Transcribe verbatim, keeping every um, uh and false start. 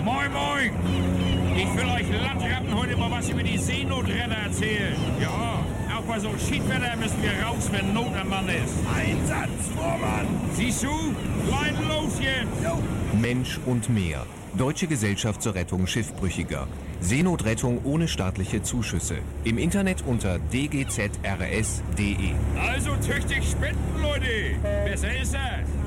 Moin, moin. Ich will euch Landratten heute mal was über die Seenotretter erzählen. Ja, auch bei so Schiedwetter müssen wir raus, wenn Not am Mann ist. Einsatz, Vormann! Siehst du? Leiden los jetzt! Jo. Mensch und Meer. Deutsche Gesellschaft zur Rettung Schiffbrüchiger. Seenotrettung ohne staatliche Zuschüsse. Im Internet unter d g z r s punkt d e. Also tüchtig spenden, Leute. Besser ist das.